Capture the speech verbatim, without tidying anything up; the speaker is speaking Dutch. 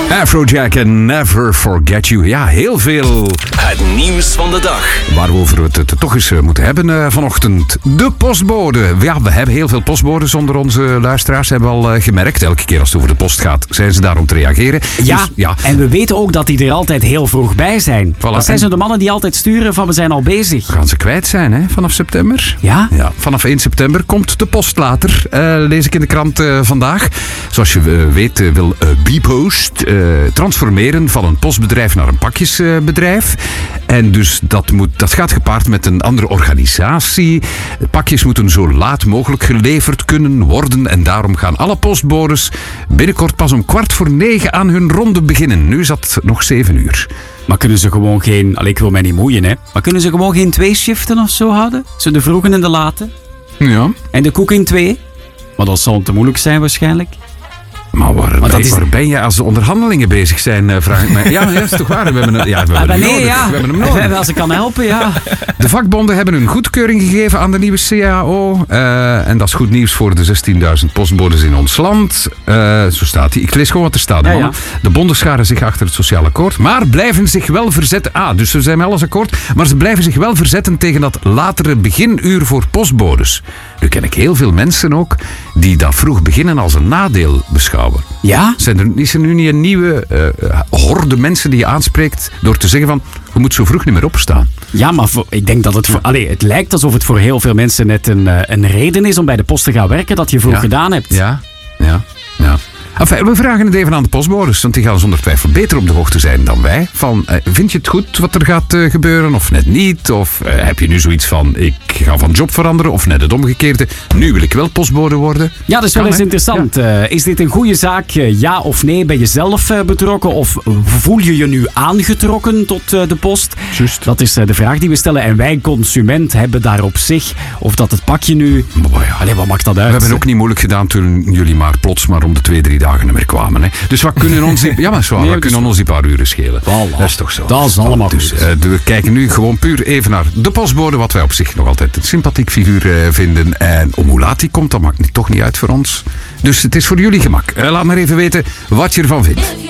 Afrojack en Never Forget You. Ja, heel veel. Het nieuws van de dag. Waarover we het toch eens moeten hebben uh, vanochtend. De postbode. Ja, we hebben heel veel postbodes onder onze luisteraars. Hebben we al uh, gemerkt. Elke keer als het over de post gaat, zijn ze daar om te reageren. Ja, dus, ja. En we weten ook dat die er altijd heel vroeg bij zijn. Voilà. Dat zijn zo de mannen die altijd sturen van we zijn al bezig. Gaan ze kwijt zijn, hè, vanaf september? Ja? Ja, vanaf één september komt de post later. Uh, lees ik in de krant uh, vandaag. Zoals je uh, weet uh, wil uh, Bpost uh, transformeren van een postbedrijf naar een pakjesbedrijf. Uh, en dus dat, moet, dat gaat gepaard met een andere organisatie. De pakjes moeten zo laat mogelijk geleverd kunnen worden. En daarom gaan alle postbodes binnenkort pas om kwart voor negen aan hun ronde beginnen. Nu is dat nog zeven uur. Maar kunnen ze gewoon geen... Allee, ik wil mij niet moeien, hè. Maar kunnen ze gewoon geen twee shiften of zo houden? Zo de vroege en de late? Ja. En de koek in twee? Maar dat zal te moeilijk zijn waarschijnlijk. Maar waar, maar ben, is... waar ben je als de onderhandelingen bezig zijn, uh, vraag ik mij. Ja, dat is toch waar? We hebben, een, ja, we hebben ah, hem nee, nodig. Ja. We hebben hem nodig. Als ik kan helpen, ja. De vakbonden hebben hun goedkeuring gegeven aan de nieuwe C A O. Uh, en dat is goed nieuws voor de zestienduizend postbodes in ons land. Uh, zo staat hij. Ik lees gewoon wat er staat. Ja, ja. De bonden scharen zich achter het sociaal akkoord, maar blijven zich wel verzetten. Ah, dus ze zijn met alles akkoord. Maar ze blijven zich wel verzetten tegen dat latere beginuur voor postbodes. Nu ken ik heel veel mensen ook die dat vroeg beginnen als een nadeel beschouwen. Ja? Zijn er, is er nu niet een nieuwe uh, horde mensen die je aanspreekt door te zeggen van, je moet zo vroeg niet meer opstaan? Ja, maar voor, ik denk dat het voor... Allee, het lijkt alsof het voor heel veel mensen net een, uh, een reden is om bij de post te gaan werken dat je vroeg ja. gedaan hebt. Ja, ja, ja. Enfin, we vragen het even aan de postbodes, want die gaan zonder twijfel beter op de hoogte zijn dan wij. Van, uh, vind je het goed wat er gaat uh, gebeuren of net niet? Of uh, heb je nu zoiets van, ik ga van job veranderen of net het omgekeerde? Nu wil ik wel postbode worden. Ja, dat is wel kan, eens hè? interessant. Ja. Uh, is dit een goede zaak, uh, ja of nee? Ben je zelf uh, betrokken of voel je je nu aangetrokken tot uh, de post? Just. Dat is uh, de vraag die we stellen. En wij, consument, hebben daar op zich, of dat het pakje nu... Maar ja. Allee, wat maakt dat uit? We hebben ook niet moeilijk gedaan toen jullie maar plots maar om de twee, drie dagen niet meer kwamen. Hè. Dus wat kunnen ons die, ja, maar zwaar, Nee, wat dus... kunnen ons die paar uren schelen? Voilà. Dat is toch zo. Dat is allemaal dus, goed. uh, we kijken nu gewoon puur even naar de postbode, wat wij op zich nog altijd een sympathiek figuur uh, vinden. En om hoe laat die komt, dat maakt niet, toch niet uit voor ons. Dus het is voor jullie gemak. Uh, laat maar even weten wat je ervan vindt.